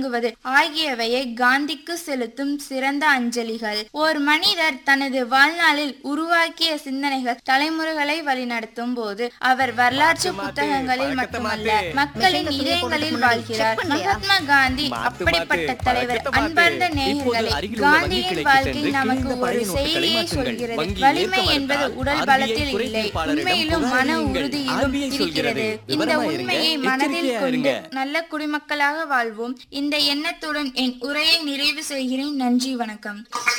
வழங்குவது ஆகியவையே காந்திக்கு செலுத்தும் சிறந்த அஞ்சலிகள். ஒரு மனிதர் தனது வாழ்நாளில் உருவாக்கிய சிந்தனைகள் தலைமுறைகளை வழிநடத்தும் போது அவர் வரலாற்று புத்தகங்களில் மட்டுமல்ல, மக்களின் இதயங்களில் வாழ்கிறார். மகாத்மா காந்தி அப்படிப்பட்ட தலைவர். அன்பார்ந்த நேயர்களே, காந்தியின் வாழ்க்கை நமக்கு ஒரு செய்தியை சொல்கிறது. வலிமை என்பது உடல் பலத்தில் இல்லை, உண்மையிலும் மன உறுதியிலும் இருக்கிறது. இந்த உண்மையை மனதில் கொண்டு நல்ல குடிமக்களாக வாழ்வோம். இந்த எண்ணத்துடன் என் உரையை நிறைவு செய்கிறேன். நன்றி, வணக்கம்.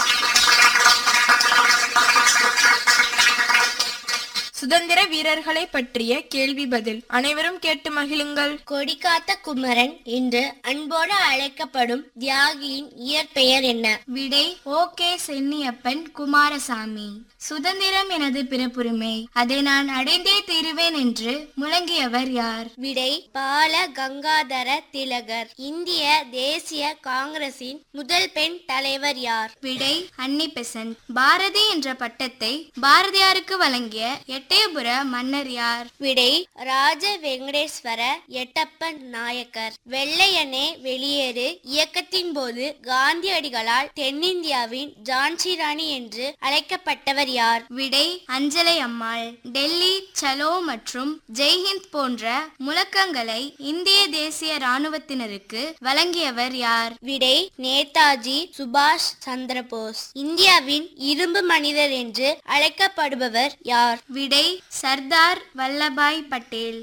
சுதந்திர வீரர்களை பற்றிய கேள்வி பதில். அனைவரும் கேட்டு மகிழுங்கள். கொடிகாத்த குமரன் என்று அன்போடு அழைக்கப்படும் தியாகியின் இயற்பெயர் என்ன? விடை ஓ.கே. சென்னியப்பன் குமாரசாமி. சுதந்திரம் எனது பிறப்புரிமை, அதை நான் அடைந்தே தீருவேன் என்று முழங்கியவர் யார்? விடை பால கங்காதர திலகர். இந்திய தேசிய காங்கிரசின் முதல் பெண் தலைவர் யார்? விடை அன்னி பெசன்ட். பாரதி என்ற பட்டத்தை பாரதியாருக்கு வழங்கிய எட்டயபுர மன்னர் யார்? விடை ராஜ வெங்கடேஸ்வர எட்டப்பன் நாயக்கர். வெள்ளையனே வெளியேறு இயக்கத்தின் போது காந்தியடிகளால் தென்னிந்தியாவின் ஜான்சி ராணி என்று அழைக்கப்பட்டவர் யார்? விடை அஞ்சலை அம்மாள். டெல்லி சலோ மற்றும் ஜெய்ஹிந்த் போன்ற முழக்கங்களை இந்திய தேசிய ராணுவத்தினருக்கு வழங்கியவர் யார்? விடை நேதாஜி சுபாஷ் சந்திரபோஸ். இந்தியாவின் இரும்பு மனிதர் என்று அழைக்கப்படுபவர் யார்? விடை சர்தார் வல்லபாய் பட்டேல்.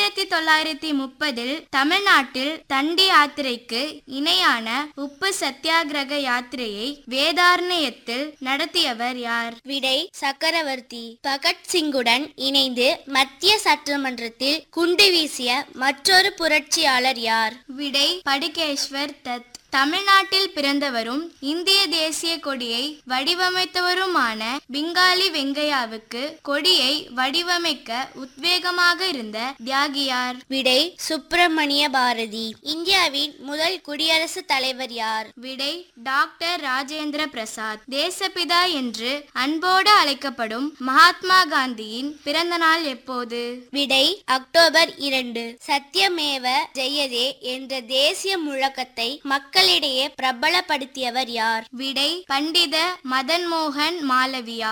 1930 தமிழ்நாட்டில் தண்டி யாத்திரைக்கு இணையான உப்பு சத்தியாகிரக யாத்திரையை வேதாரண்யத்தில் நடத்தியவர் யார்? விடை சக்கரவர்த்தி. பகத்சிங்குடன் இணைந்து மத்திய சட்டமன்றத்தில் குண்டு வீசிய மற்றொரு புரட்சியாளர் யார்? விடை படுகேஸ்வர் தத். தமிழ்நாட்டில் பிறந்தவரும் இந்திய தேசிய கொடியை வடிவமைத்தவருமான பிங்காலி வெங்கையாவுக்கு கொடியை வடிவமைக்க உத்வேகமாக இருந்த தியாகியார்? விடை சுப்பிரமணிய பாரதி. இந்தியாவின் முதல் குடியரசுத் தலைவர் யார்? விடை டாக்டர் ராஜேந்திர பிரசாத். தேசப்பிதா என்று அன்போடு அழைக்கப்படும் மகாத்மா காந்தியின் பிறந்த நாள் எப்போது? விடை அக்டோபர் 2. சத்தியமேவ ஜெயதே என்ற தேசிய முழக்கத்தை மக்களிடையே பிரபலப்படுத்தியவர் யார்? விடை பண்டித மதன் மோகன் மாலவியா.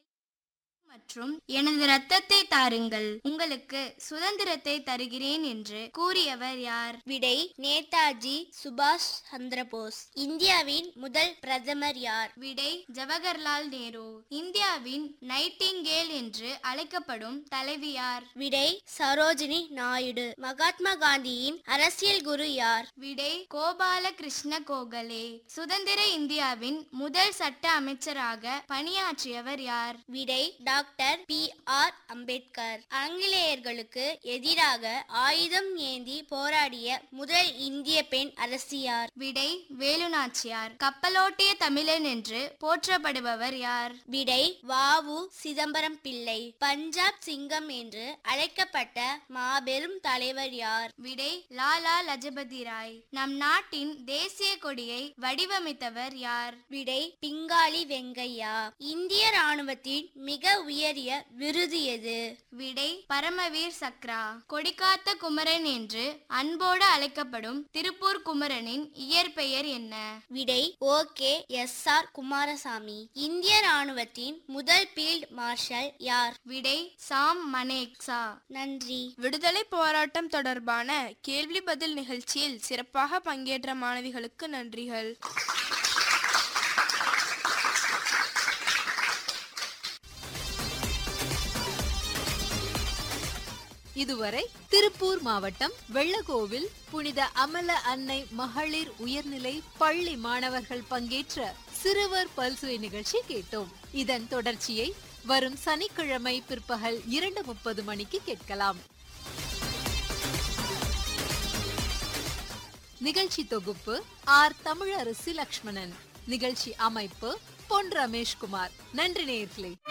மற்றும் எனது ரத்தத்தை தாருங்கள், உங்களுக்கு சுதந்திரத்தை தருகிறேன் என்று கூறியவர் யார்? விடை நேதாஜி சுபாஷ் சந்திரபோஸ். இந்தியாவின் முதல் பிரதமர் யார்? விடை ஜவஹர்லால் நேரு. இந்தியாவின் நைட்டிங்கேல் என்று அழைக்கப்படும் தலைவி யார்? விடை சரோஜினி நாயுடு. மகாத்மா காந்தியின் அரசியல் குரு யார்? விடை கோபால கிருஷ்ண கோகலே. சுதந்திர இந்தியாவின் முதல் சட்ட அமைச்சராக பணியாற்றியவர் யார்? விடை டாக்டர் பி.ஆர். அம்பேத்கர். ஆங்கிலேயர்களுக்கு எதிராக ஆயுதம் ஏந்தி போராடிய முதல் இந்திய பெண் அரசி யார்? விடை வேலு நாச்சியார். கப்பலோட்டிய தமிழன் என்று போற்றப்படுபவர் யார்? விடை வ.உ. சிதம்பரம் பிள்ளை. பஞ்சாப் சிங்கம் என்று அழைக்கப்பட்ட மாபெரும் தலைவர் யார்? விடை லாலா லஜபதி ராய். நம் நாட்டின் தேசிய கொடியை வடிவமைத்தவர் யார்? விடை பிங்காலி வெங்கையா. இந்திய ராணுவத்தின் மிக உயரிய விருது எது? விடை பரமவீர் சக்ரா. கொடிகாத்த குமரன் என்று அன்போடு அழைக்கப்படும் திருப்பூர் குமரனின் இயற்பெயர் என்ன? விடை ஓ.கே.எஸ்.ஆர். குமாரசாமி. இந்திய ராணுவத்தின் முதல் ஃபீல்ட் மார்ஷல் யார்? விடை சாம் மனேக்சா. நன்றி. விடுதலை போராட்டம் தொடர்பான கேள்வி பதில் நிகழ்ச்சியில் சிறப்பாக பங்கேற்ற மாணவிகளுக்கு நன்றிகள். இதுவரை திருப்பூர் மாவட்டம் வெள்ளகோவில் புனித அமல அன்னை மகளிர் உயர்நிலை பள்ளி மாணவர்கள் பங்கேற்ற சிறுவர் பல்சுவை நிகழ்ச்சி கேட்டோம். இதன் தொடர்ச்சியை வரும் சனிக்கிழமை பிற்பகல் 2:30 மணிக்கு கேட்கலாம். நிகழ்ச்சி தொகுப்பு ஆர். தமிழரசி லக்ஷ்மணன். நிகழ்ச்சி அமைப்பு பொன் ரமேஷ்குமார். நன்றி நேயர்களே.